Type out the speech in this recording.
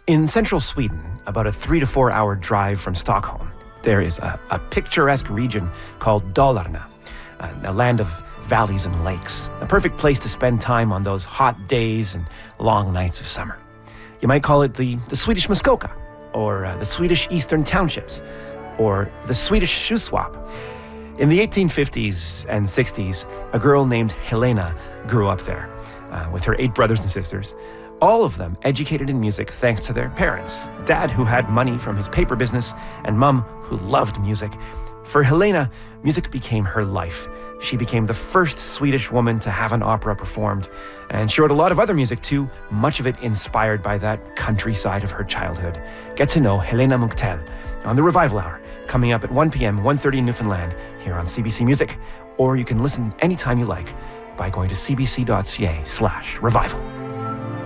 In central Sweden, about a 3 to 4 hour drive from Stockholm, there is a picturesque region called Dalarna, a land of valleys and lakes, a perfect place to spend time on those hot days and long nights of summer. You might call it the Swedish Muskoka, or the Swedish Eastern Townships, or the Swedish Shuswap. In the 1850s and 60s, a girl named Helena grew up there with her 8 brothers and sisters, all of them educated in music thanks to their parents. Dad, who had money from his paper business, and Mum, who loved music. For Helena, music became her life. She became the first Swedish woman to have an opera performed, and she wrote a lot of other music too, much of it inspired by that countryside of her childhood. Get to know Helena Munktell on the Revival Hour, coming up at 1 p.m., 1:30 in Newfoundland, here on CBC Music, or you can listen anytime you like by going to cbc.ca/revival.